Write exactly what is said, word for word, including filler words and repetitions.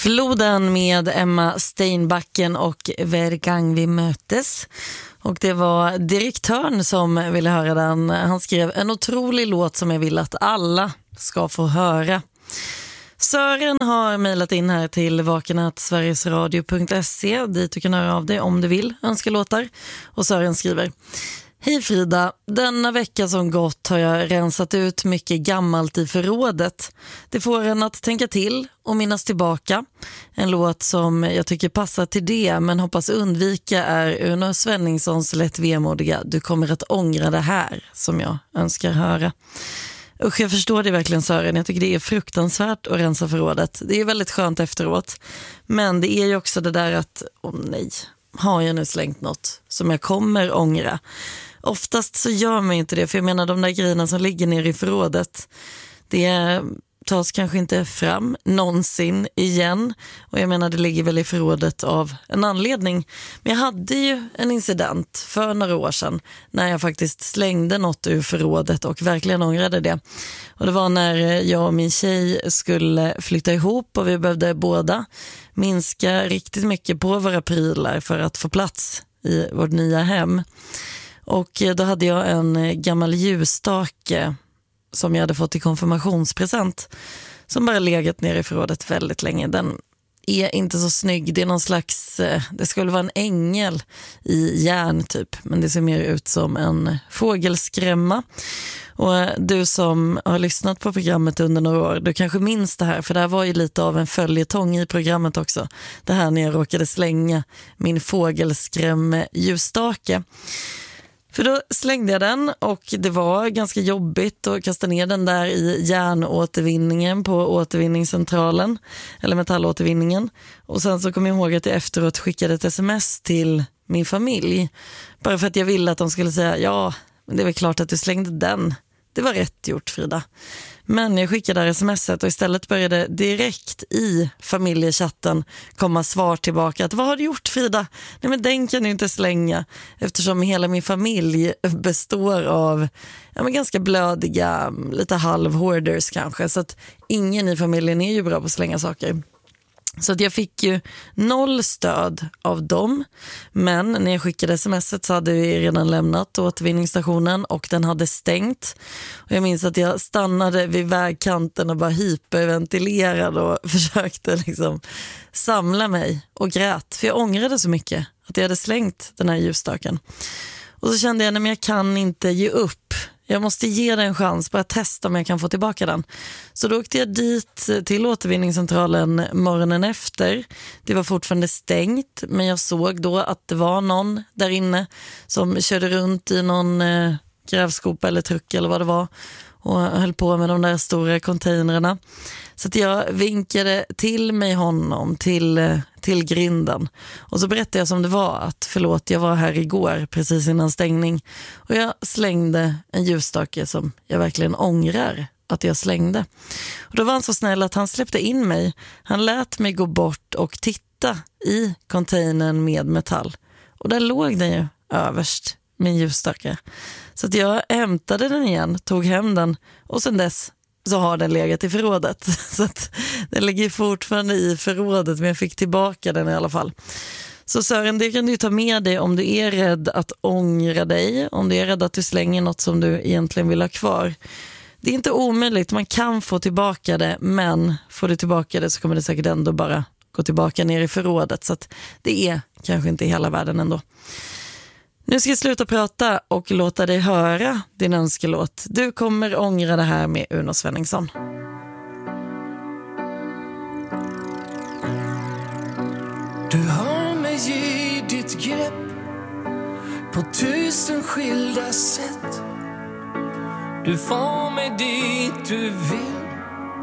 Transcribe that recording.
Floden med Emma Steinbacken och Vergang vi mötes. Och det var direktören som ville höra den. Han skrev en otrolig låt som jag vill att alla ska få höra. Sören har mejlat in här till vakenat sverigesradio punkt se dit du kan höra av dig om du vill önska låtar. Och Sören skriver: Hej Frida, denna vecka som gått har jag rensat ut mycket gammalt i förrådet. Det får en att tänka till och minnas tillbaka. En låt som jag tycker passar till det men hoppas undvika är Uno Svenningssons lätt vemodiga Du kommer att ångra det här, som jag önskar höra. Usch, jag förstår det verkligen Sören. Jag tycker det är fruktansvärt att rensa förrådet. Det är väldigt skönt efteråt. Men det är ju också det där att, åh nej, har jag nu slängt något som jag kommer ångra? Oftast så gör man inte det, för jag menar de där grejerna som ligger ner i förrådet, det tas kanske inte fram någonsin igen. Och jag menar det ligger väl i förrådet av en anledning. Men jag hade ju en incident för några år sedan när jag faktiskt slängde något ur förrådet och verkligen ångrade det. Och det var när jag och min tjej skulle flytta ihop och vi behövde båda minska riktigt mycket på våra prylar för att få plats i vårt nya hem. Och då hade jag en gammal ljusstake som jag hade fått i konfirmationspresent som bara legat ner i förrådet väldigt länge. Den är inte så snygg. Det är någon slags, det skulle vara en ängel i järn typ, men det ser mer ut som en fågelskrämma. Och du som har lyssnat på programmet under några år, du kanske minns det här, för det här var ju lite av en följetong i programmet också. Det här när jag råkade slänga min fågelskrämme ljusstake. För då slängde jag den och det var ganska jobbigt att kasta ner den där i järnåtervinningen på återvinningscentralen, eller metallåtervinningen. Och sen så kom jag ihåg att jag efteråt skickade ett sms till min familj. Bara för att jag ville att de skulle säga, ja, men det är väl klart att du slängde den. Det var rätt gjort, Frida. Men jag skickade där smset och istället började direkt i familjechatten komma svar tillbaka att vad har du gjort, Frida? Nej, men den kan du inte slänga, eftersom hela min familj består av ja, men ganska blödiga, lite halv-hoarders kanske, så att ingen i familjen är ju bra på att slänga saker. Så att jag fick ju noll stöd av dem. Men när jag skickade smset så hade vi redan lämnat återvinningsstationen och den hade stängt. Och jag minns att jag stannade vid vägkanten och bara hyperventilerade och försökte liksom samla mig och grät. För jag ångrade så mycket att jag hade slängt den här ljusstaken. Och så kände jag att jag kan inte ge upp. Jag måste ge den en chans, bara testa om jag kan få tillbaka den. Så då åkte jag dit till återvinningscentralen morgonen efter. Det var fortfarande stängt, men jag såg då att det var någon där inne som körde runt i någon eh, grävskopa eller truck eller vad det var och höll på med de där stora containrarna. Så att jag vinkade till mig honom till, till grinden. Och så berättade jag som det var att förlåt, jag var här igår precis innan stängning. Och jag slängde en ljusstake som jag verkligen ångrar att jag slängde. Och då var han så snäll att han släppte in mig. Han lät mig gå bort och titta i containern med metall. Och där låg den ju överst, min ljusstake. Så att jag hämtade den igen, tog hem den och sen dess så har den legat i förrådet. Så att den ligger fortfarande i förrådet, men jag fick tillbaka den i alla fall. Så Sören, det kan du ta med dig om du är rädd att ångra dig, om du är rädd att du slänger något som du egentligen vill ha kvar. Det är inte omöjligt, man kan få tillbaka det, men får du tillbaka det så kommer det säkert ändå bara gå tillbaka ner i förrådet. Så att det är kanske inte hela världen ändå. Nu ska jag sluta prata och låta dig höra din önskelåt. Du kommer ångra det här med Uno Svenningsson. Du har mig i ditt grepp på tusen skilda sätt. Du får mig dit du vill